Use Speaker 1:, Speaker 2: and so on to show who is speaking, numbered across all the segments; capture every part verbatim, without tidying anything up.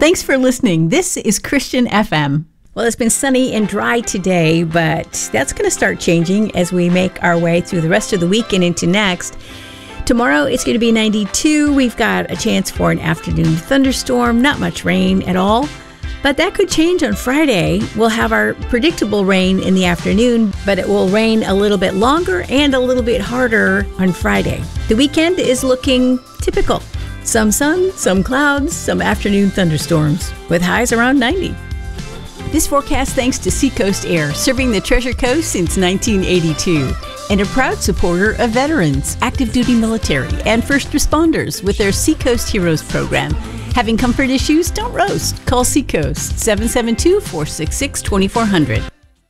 Speaker 1: Thanks for listening. This is Christian F M. Well, it's been sunny and dry today, but that's going to start changing as we make our way through the rest of the week and into next. Tomorrow, it's going to be ninety-two. We've got a chance for an afternoon thunderstorm, not much rain at all. But that could change on Friday. We'll have our predictable rain in the afternoon, but it will rain a little bit longer and a little bit harder on Friday. The weekend is looking typical. Some sun, some clouds, some afternoon thunderstorms, with highs around ninety. This forecast thanks to Seacoast Air, serving the Treasure Coast since nineteen eighty-two, and a proud supporter of veterans, active duty military, and first responders with their Seacoast Heroes program. Having comfort issues? Don't roast. Call Seacoast, seven seven two, four six six, two four zero zero.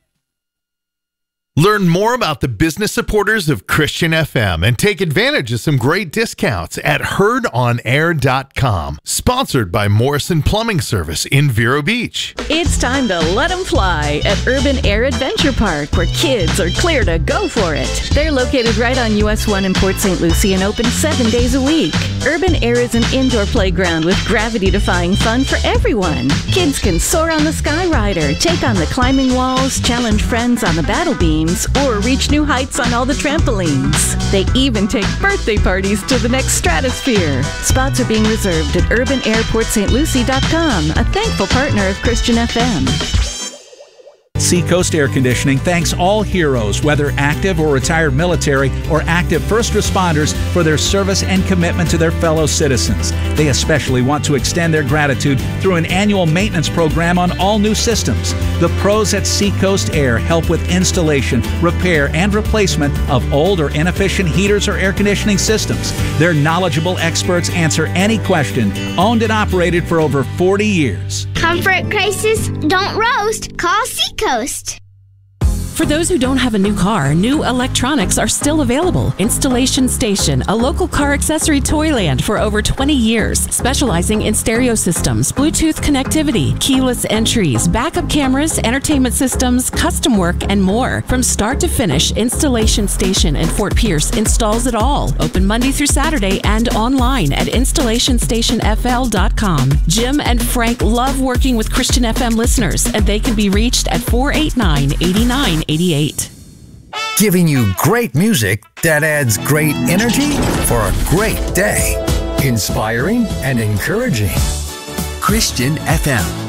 Speaker 2: Learn more about the business supporters of Christian F M and take advantage of some great discounts at heard on air dot com. Sponsored by Morrison Plumbing Service in Vero Beach.
Speaker 3: It's time to let them fly at Urban Air Adventure Park, where kids are clear to go for it. They're located right on U S one in Port Saint Lucie and open seven days a week. Urban Air is an indoor playground with gravity-defying fun for everyone. Kids can soar on the Skyrider, take on the climbing walls, challenge friends on the battle beam, or reach new heights on all the trampolines. They even take birthday parties to the next stratosphere. Spots are being reserved at urban air port st lucie dot com, a thankful partner of Christian F M.
Speaker 4: Seacoast Air Conditioning thanks all heroes, whether active or retired military or active first responders, for their service and commitment to their fellow citizens. They especially want to extend their gratitude through an annual maintenance program on all new systems. The pros at Seacoast Air help with installation, repair, and replacement of old or inefficient heaters or air conditioning systems. Their knowledgeable experts answer any question, owned and operated for over forty years.
Speaker 5: Comfort crisis? Don't roast. Call Seacoast.
Speaker 6: For those who don't have a new car, new electronics are still available. Installation Station, a local car accessory toyland for over twenty years, specializing in stereo systems, Bluetooth connectivity, keyless entries, backup cameras, entertainment systems, custom work, and more. From start to finish, Installation Station in Fort Pierce installs it all. Open Monday through Saturday and online at installation station f l dot com. Jim and Frank love working with Christian F M listeners, and they can be reached at four eight nine, eight nine eighty-eight.
Speaker 7: Giving you great music that adds great energy for a great day. Inspiring and encouraging. Christian F M.